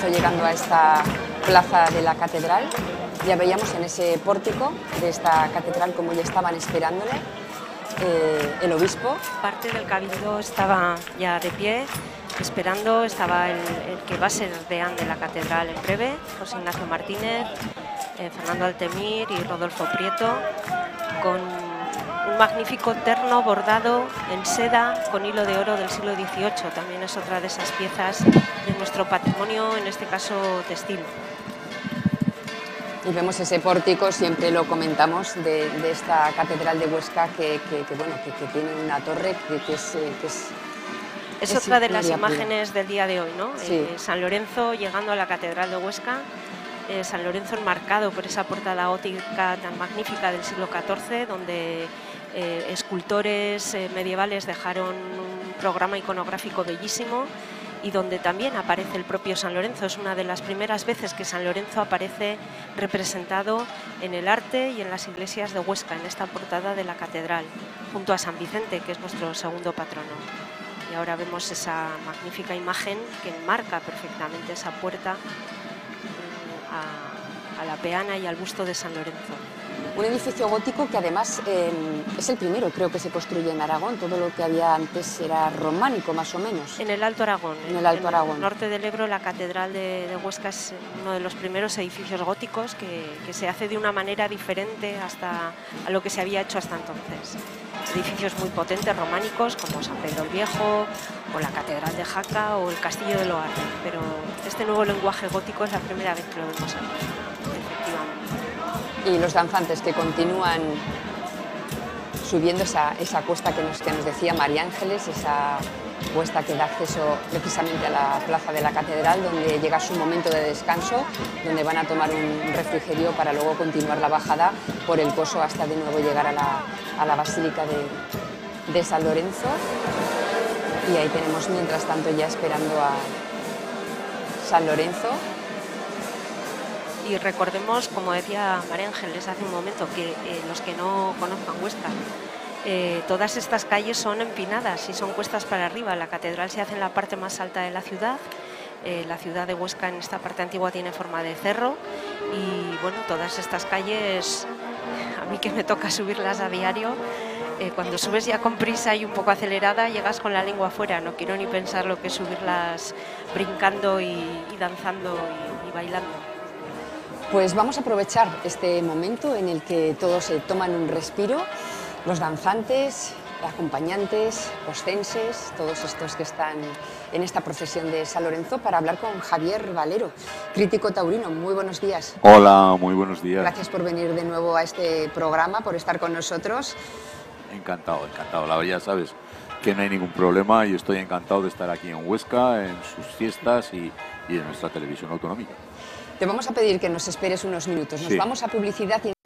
descanso llegando a esta plaza de la catedral. Ya veíamos en ese pórtico de esta catedral como ya estaban esperándole el obispo. Parte del cabildo estaba ya de pie, esperando. Estaba el que va a ser deán de la catedral en breve, José Ignacio Martínez, Fernando Altemir y Rodolfo Prieto, con un magnífico terno bordado en seda con hilo de oro del siglo XVIII. También es otra de esas piezas de nuestro patrimonio, en este caso textil. Y vemos ese pórtico, siempre lo comentamos, de esta catedral de Huesca que tiene una torre que es otra de las imágenes del día de hoy, ¿no? Sí. San Lorenzo llegando a la catedral de Huesca, San Lorenzo enmarcado por esa portada gótica tan magnífica del siglo XIV, donde escultores medievales dejaron un programa iconográfico bellísimo y donde también aparece el propio San Lorenzo. Es una de las primeras veces que San Lorenzo aparece representado en el arte y en las iglesias de Huesca, en esta portada de la catedral, junto a San Vicente, que es nuestro segundo patrono. Y ahora vemos esa magnífica imagen que enmarca perfectamente esa puerta a la peana y al busto de San Lorenzo. Un edificio gótico que además es el primero, creo, que se construye en Aragón. Todo lo que había antes era románico, más o menos. En el Alto Aragón. En el Alto Aragón. En el norte del Ebro, la catedral de Huesca es uno de los primeros edificios góticos que se hace de una manera diferente a lo que se había hecho hasta entonces. Edificios muy potentes, románicos, como San Pedro el Viejo, o la Catedral de Jaca, o el Castillo de Loarre. Pero este nuevo lenguaje gótico es la primera vez que lo vemos aquí, efectivamente. Y los danzantes que continúan subiendo esa cuesta que nos decía María Ángeles, esa cuesta que da acceso precisamente a la plaza de la catedral, donde llega su momento de descanso, donde van a tomar un refrigerio para luego continuar la bajada por el Coso hasta de nuevo llegar a la Basílica de San Lorenzo. Y ahí tenemos mientras tanto ya esperando a San Lorenzo. Y recordemos, como decía María Ángeles hace un momento, que los que no conozcan Huesca, todas estas calles son empinadas y son cuestas para arriba. La catedral se hace en la parte más alta de la ciudad. La ciudad de Huesca en esta parte antigua tiene forma de cerro y bueno, todas estas calles, a mí que me toca subirlas a diario, cuando subes ya con prisa y un poco acelerada, llegas con la lengua afuera. No quiero ni pensar lo que es subirlas brincando y danzando y bailando. Pues vamos a aprovechar este momento en el que todos se toman un respiro, los danzantes, acompañantes, oscenses, todos estos que están en esta procesión de San Lorenzo, para hablar con Javier Valero, crítico taurino. Muy buenos días. Hola, muy buenos días. Gracias por venir de nuevo a este programa, por estar con nosotros. Encantado. La verdad, ya sabes que no hay ningún problema y estoy encantado de estar aquí en Huesca, en sus fiestas y en nuestra televisión autonómica. Te vamos a pedir que nos esperes unos minutos. Nos vamos a publicidad y